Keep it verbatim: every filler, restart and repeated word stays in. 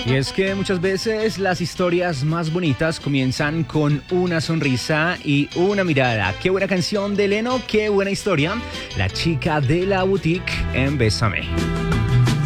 Y es que muchas veces las historias más bonitas comienzan con una sonrisa y una mirada. Qué buena canción de Leno, qué buena historia. La chica de la boutique en Bésame.